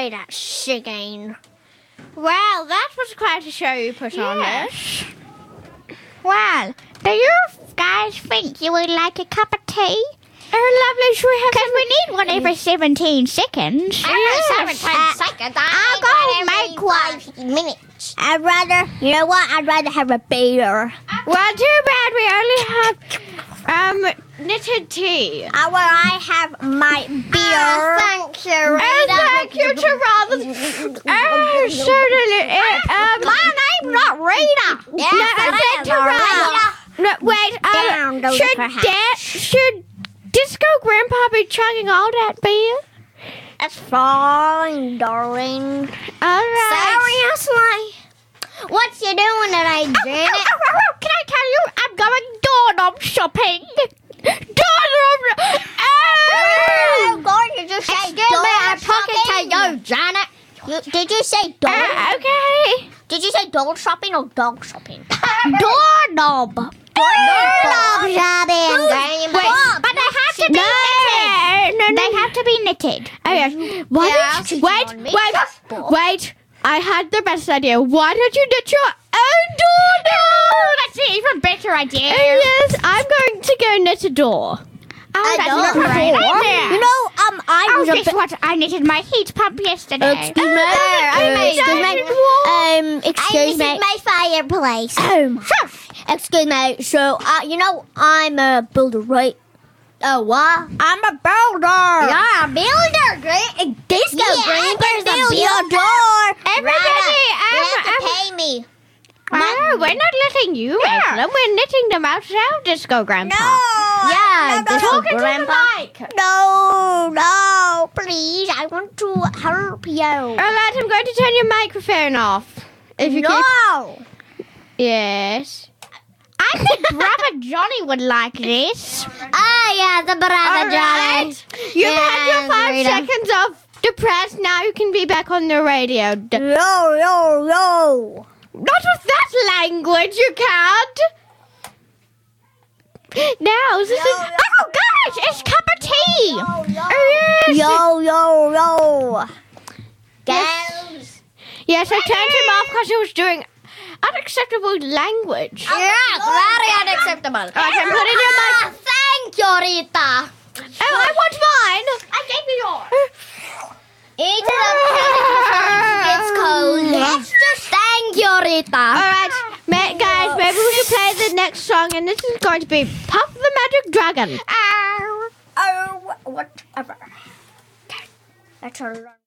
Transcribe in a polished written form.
play that singing. Well, that was quite a show you put on there. Well, do you guys think you would like a cup of tea? Oh, lovely. Should we have Because we need one every 17 seconds. Every 17 seconds. I'll go make one. 5 minutes. I'd rather have a beer. Well, too bad we only have knitted tea. I have my beer. Thank you, Oh, Rita. thank you, Gerard. Oh, certainly. My name's not Rita. Yes, No, it I is, said Gerard. Rita. No, wait. Down goes the perhaps. Should Disco Grandpa be chugging all that beer? That's fine, darling. All right. Seriously? What you doing today, Janet? Can I tell you, I'm going doorknob shopping. Doorknob. Oh, God, did you say Excuse me, I'm talking to shopping? you, Janet. Did you say dog? Okay. Did you say dog shopping or dog shopping? Doorknob. Doorknob shopping. Wait, but they have to be knitted. No. They have to be knitted. Oh, yes. Why Yeah, don't she's on me. wait. I had the best idea. Why don't you knit your own doorknob? That's an even better idea. Oh, yes. I'm going to go knit a door. Oh, that's door. a great idea. You know, I Oh, was a guess bit... what? I knitted my heat pump yesterday. Excuse me. Excuse This is my fireplace. Excuse me. So, you know, I'm a builder, right? Oh, what? I'm a builder. Yeah, a builder. Great. Disco Grandpa's a builder. Everybody, You have to pay me. No, we're not letting you make them. We're knitting them ourselves, Disco Grandpa. Yeah, Disco Talking to Grandpa. the mic. No, please. I want to help you. All right, I'm going to turn your microphone off. If you keep... No. Yes. I think Brother Johnny would like this. Yeah, the brother All Johnny. right. You've had your 5 Rita. seconds of depressed. Now you can be back on the radio. No. Not with that language, you can't. Now, this is... Oh, gosh, it's cup of tea. Oh, yes. Yo. Yes. Yes, I turned him off because he was doing unacceptable language. Yeah, very unacceptable. All right, I'm putting your mic... Thank you, Rita. Oh, I want mine. I gave you yours. Eat it up till it's cold. Let's just thank you, Rita. All right, guys, maybe we should play the next song, and this is going to be Puff the Magic Dragon. Oh, whatever. That's a lot.